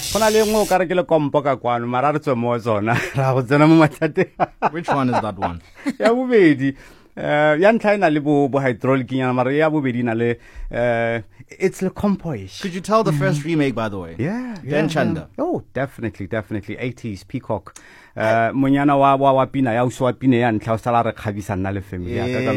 Which one is that one? It's the compo-ish. Could you tell the first remake, by the way? Yeah. Dan Chanda. Oh, definitely. 80s, Peacock. Monyana wa pina ya uswa pina ya ntla sala re khabisa nna le family ya ka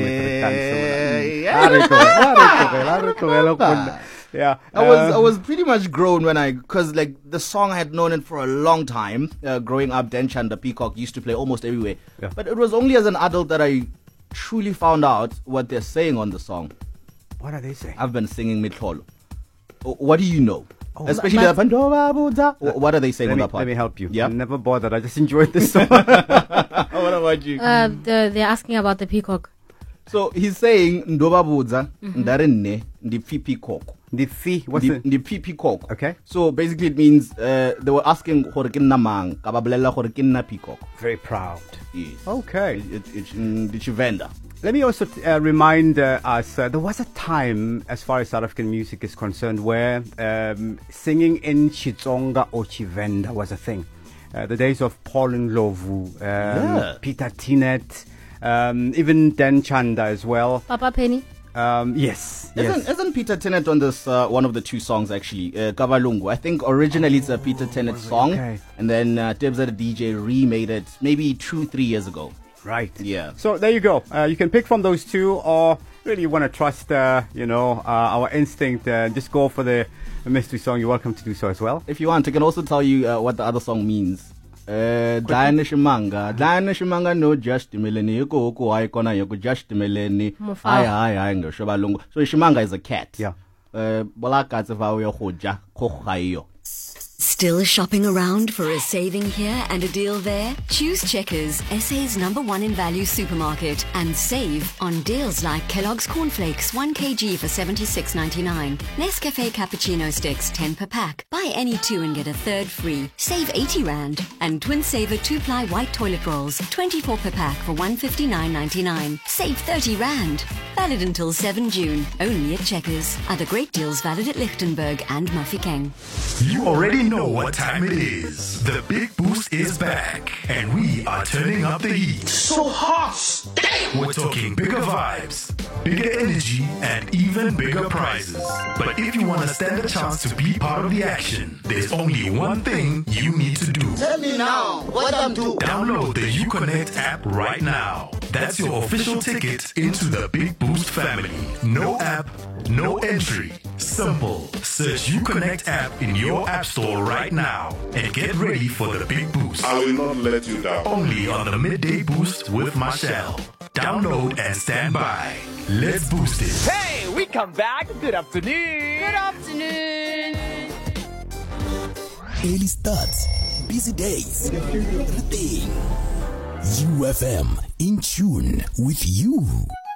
Yeah, I was pretty much grown because like the song I had known it for a long time. Growing up, Dan Chanda, Peacock used to play almost everywhere. Yeah. But it was only as an adult that I truly found out what they're saying on the song. What are they saying? I've been singing Mitlolo. What do you know? Especially what are they saying on that part? Let me help you. Yeah? I'm never bothered. I just enjoyed this song. What about you? They're asking about the peacock. So he's saying Ndobabuza ndarenne ndi peacock. The fee, what's it? The peacock. Okay. So basically it means they were asking gore ke nna mang ka ba bolela gore ke nna peacock. Very proud. Yes. Okay. It's vendor. Let me also remind us, there was a time, as far as South African music is concerned, where singing in Xitsonga or Tshivenda was a thing. The days of Paul Ndlovu, Peter Tinet, even Dan Chanda as well. Papa Penny? Yes. Isn't Peter Tinet on this, one of the two songs actually, Kabalungu? I think originally it's a Peter Tinet song, and then Tebza the DJ remade it maybe 2-3 years ago. Right. Yeah. So there you go. You can pick from those two, or really you want to trust, our instinct. Just go for the mystery song. You're welcome to do so as well. If you want, I can also tell you what the other song means. Diana Shimanga no just millenni ko aikona yoko just millenni. Hi Shobalungu. So Shimanga is a cat. Yeah. Still shopping around for a saving here and a deal there? Choose Checkers, SA's #1 in value supermarket, and save on deals like Kellogg's Cornflakes 1 kg for $76.99, Nescafe Cappuccino Sticks 10 per pack. Buy any 2 and get a third free. Save 80 Rand. And Twin Saver 2-ply white toilet rolls 24 per pack for $159.99. Save 30 Rand. Valid until 7 June. Only at Checkers. Other great deals valid at Lichtenberg and Mafeking. You already know what time it is. The Big Boost is back, and we are turning up the heat. So hot! Damn! We're talking bigger vibes, bigger energy, and even bigger prizes. But if you want to stand a chance to be part of the action, there's only one thing you need to do. Tell me now what I'm doing. Download the Uconnect app right now. That's your official ticket into the Big Boost family. No app, no entry. Simple. Search Uconnect app in your app store right now and get ready for the Big Boost. I will not let you down. Only on the Midday Boost with Marshall. Download and stand by. Let's boost it. Hey, we come back. Good afternoon. Good afternoon. Early starts, busy days, everything. UFM in tune with you.